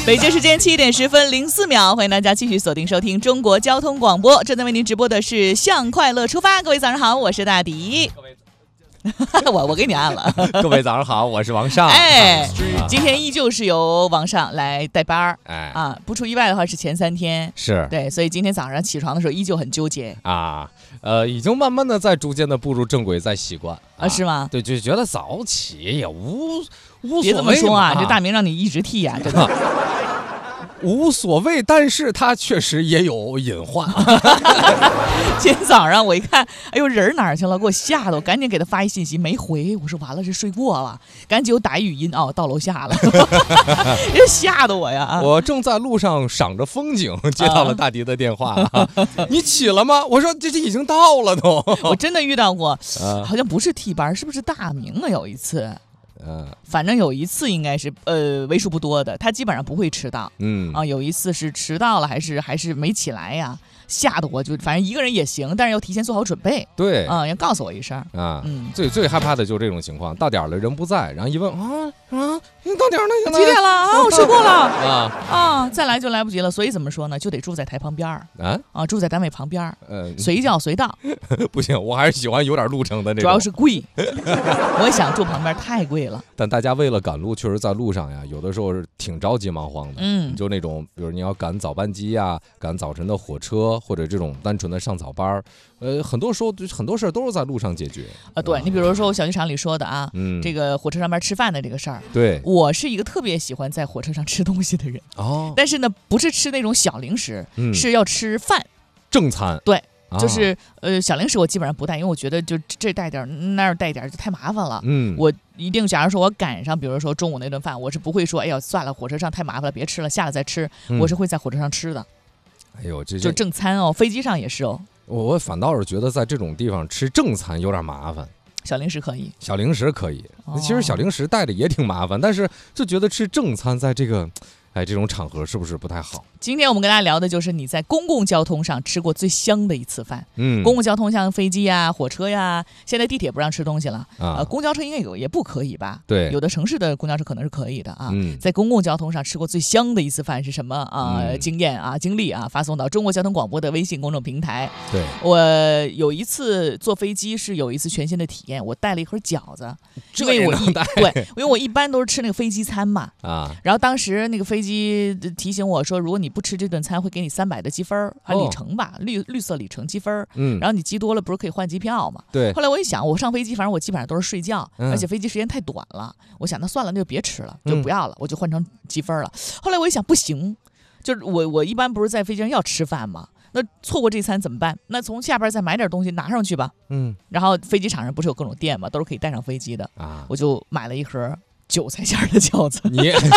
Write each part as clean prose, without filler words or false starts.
北京时间7点10分04秒，欢迎大家继续锁定收听中国交通广播。正在为您直播的是向快乐出发，各位早上好，我是大迪。我给你按了。 各位早上好，我是王尚。 今天依旧是由王尚来带班儿。不出意外的话是前3天。 是对，所以今天早上起床的时候依旧很纠结啊。已经慢慢的在逐渐的步入正轨，在习惯啊，是吗？ 对，就觉得早起也无所谓。 别这么说啊，这大明让你一直替呀，真的。 无所谓，但是它确实也有隐患。 今天早上我一看，哎呦，人哪儿去了？给我吓得，我赶紧给他发一信息，没回。我说完了，这睡过了，赶紧我打语音啊，到楼下了。这吓得我呀！ 我正在路上赏着风景，接到了大迪的电话。你起了吗？我说这已经到了都。 我真的遇到过，好像不是替班，是不是大明啊？有一次。反正有一次应该是为数不多的，他基本上不会迟到。有一次是迟到了，还是没起来呀，吓得我就反正一个人也行，但是要提前做好准备。 对， 要告诉我一声啊。 最害怕的就是这种情况，到点了人不在，然后一问你到点了， 几点了啊？我睡过了再来就来不及了，所以怎么说呢，就得住在台旁边住在单位旁边随叫随到。 不行，我还是喜欢有点路程的那种， 主要是贵。我想住旁边太贵了。 但大家为了赶路，确实在路上呀，有的时候是挺着急忙慌的。就那种，比如你要赶早班机呀，赶早晨的火车，或者这种单纯的上早班，很多时候很多事都是在路上解决。 对，你比如说我小剧场里说的啊，这个火车上面吃饭的这个事儿， 对， 我是一个特别喜欢在火车上吃东西的人。但是呢，不是吃那种小零食，是要吃饭， 正餐。 对。就是小零食我基本上不带，因为我觉得就这带点那儿带点就太麻烦了。我一定假如说我赶上，比如说中午那顿饭，我是不会说哎呀算了，火车上太麻烦了，别吃了，下来再吃。我是会在火车上吃的。 哎呦，这就正餐哦，飞机上也是哦。 我反倒是觉得在这种地方吃正餐有点麻烦。 小零食可以， 小零食可以。其实小零食带着也挺麻烦，但是就觉得吃正餐在这个这种场合是不是不太好？ 今天我们跟大家聊的就是你在公共交通上吃过最香的一次饭。公共交通像飞机呀、火车呀，现在地铁不让吃东西了公交车应该也不可以吧？ 对， 有的城市的公交车可能是可以的啊。在公共交通上吃过最香的一次饭是什么经验经历发送到中国交通广播的微信公众平台。 对， 我有一次坐飞机是有一次全新的体验，我带了一盒饺子，因为我一般都是吃那个飞机餐嘛然后当时那个飞机提醒我说，如果你不吃这顿餐会给你300的积分里程吧，绿色里程积分然后你积多了不是可以换机票吗？ 对。 后来我一想，我上飞机反正我基本上都是睡觉，而且飞机时间太短了，我想那算了，那就别吃了，就不要了，我就换成积分了。后来我一想不行，就是我一般不是在飞机上要吃饭吗？那错过这餐怎么办？那从下边再买点东西拿上去吧。然后飞机场上不是有各种店吗？都是可以带上飞机的我就买了一盒韭菜馅的饺子。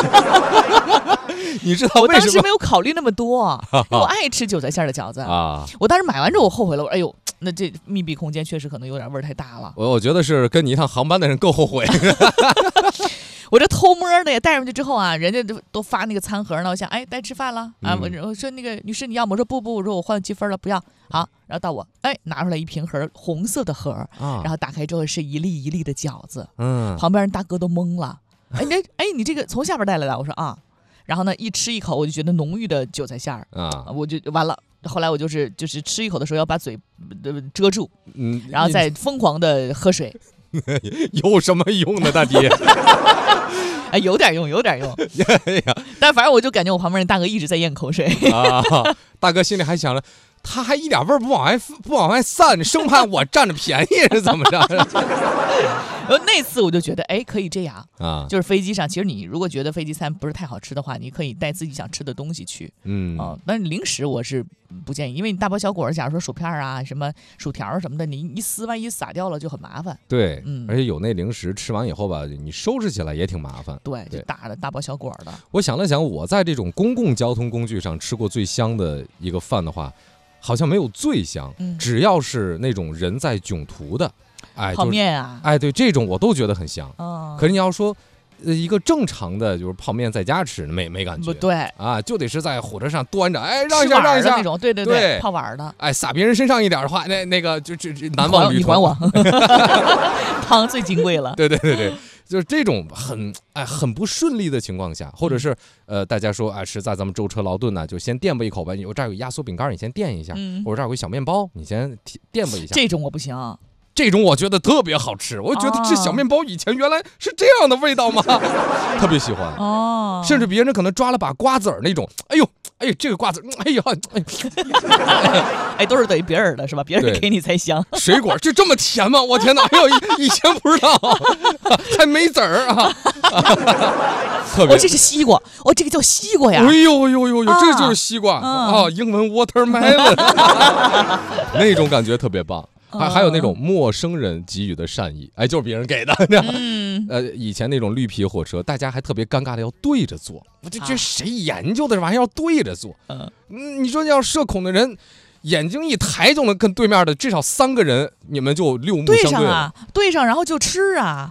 你知道为什么？ 我当时没有考虑那么多，因为我爱吃韭菜馅的饺子我当时买完之后我后悔了，哎呦，那这密闭空间确实可能有点味儿太大了。 我觉得是跟你一趟航班的人更后悔。 我这偷摸的也带上去之后人家都发那个餐盒呢，我想带吃饭了我说那个女士你要吗？我说不，我说我换积分了，不要。好，然后到我拿出来一瓶盒，红色的盒然后打开之后是一粒一粒的饺子旁边人大哥都懵了。你这个从下边带来的？我说然后呢一吃一口我就觉得浓郁的韭菜馅我就完了。后来我就是吃一口的时候要把嘴遮住然后再疯狂的喝水。 有什么用呢大弟？ 有点用但反正我就感觉我旁边那大哥一直在咽口水大哥心里还想着他还一点味儿不往外散，生怕我占着便宜是怎么着？ 那次我就觉得可以这样就是飞机上其实你如果觉得飞机餐不是太好吃的话，你可以带自己想吃的东西去但是零食我是不建议，因为你大包小裹假如说薯片什么薯条什么的，你一撕万一撒掉了就很麻烦。 对而且有那零食吃完以后吧，你收拾起来也挺麻烦。 对，就大包小裹的。 我想了想，我在这种公共交通工具上吃过最香的一个饭的话，好像没有最香只要是那种人在囧途的泡面对，这种我都觉得很香可是你要说一个正常的就是泡面在家吃没感觉， 不对就得是在火车上端着让一下那种，对泡碗的撒别人身上一点的话，那个就难忘旅程。 你还我汤最金贵了。 对， 就是这种很不顺利的情况下，或者是大家说实在咱们舟车劳顿呢，就先垫吧一口吧。我这儿有压缩饼干，你先垫一下；我这儿有个小面包，你先垫吧一下。 这种我不行。 这种我觉得特别好吃，我觉得这小面包以前原来是这样的味道吗？特别喜欢哦，甚至别人可能抓了把瓜子儿那种，哎呦，这个瓜子， 都是等于别人的是吧？别人给你才香。 水果就这么甜吗？我天哪！哎呦，以前不知道，还没籽儿啊。 这是西瓜，这个叫西瓜呀。 哎呦，这就是西瓜啊，英文 watermelon， 那种感觉特别棒。还有那种陌生人给予的善意，就是别人给的。以前那种绿皮火车，大家还特别尴尬的要对着坐，这谁研究的这玩意儿要对着坐？你说要社恐的人，眼睛一抬就能跟对面的至少3个人，你们就六目相对了。 对上，然后就吃啊。